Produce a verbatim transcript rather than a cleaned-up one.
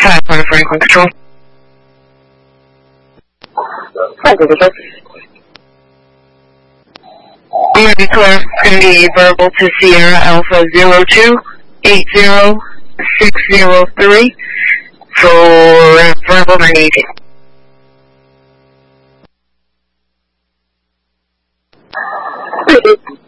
Hi, Center Franklin Control. Hi, Control. I'm going to declare it's going to be verbal to Sierra Alpha zero two eight zero six zero three for verbal ninety-eight. Thank you.